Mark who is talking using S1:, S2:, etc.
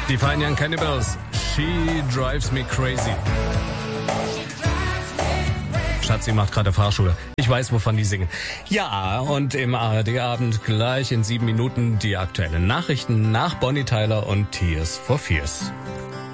S1: Die Fine Young Cannibals. She drives me crazy. Schatzi macht gerade Fahrschule. Ich weiß, wovon die singen. Ja, und im ARD-Abend gleich in 7 Minuten die aktuellen Nachrichten nach Bonnie Tyler und Tears for Fears.